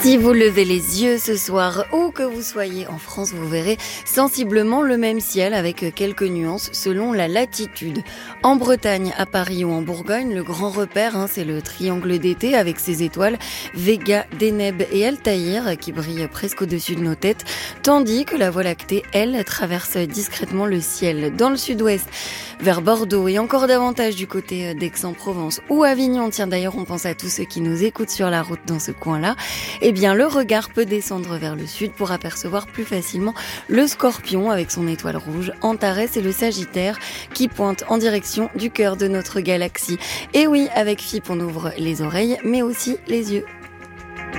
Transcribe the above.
Si vous levez les yeux ce soir, où que vous soyez en France, vous verrez sensiblement le même ciel avec quelques nuances selon la latitude. En Bretagne, à Paris ou en Bourgogne, le grand repère, c'est le triangle d'été avec ses étoiles Vega, Deneb et Altaïr qui brillent presque au-dessus de nos têtes, tandis que la Voie lactée, elle, traverse discrètement le ciel. Dans le sud-ouest, vers Bordeaux et encore davantage du côté d'Aix-en-Provence ou Avignon, tiens d'ailleurs on pense à tous ceux qui nous écoutent sur la route dans ce coin-là, eh bien le regard peut descendre vers le sud pour apercevoir plus facilement le Scorpion avec son étoile rouge, Antares et le Sagittaire qui pointent en direction du cœur de notre galaxie. Et oui, avec FIP on ouvre les oreilles mais aussi les yeux.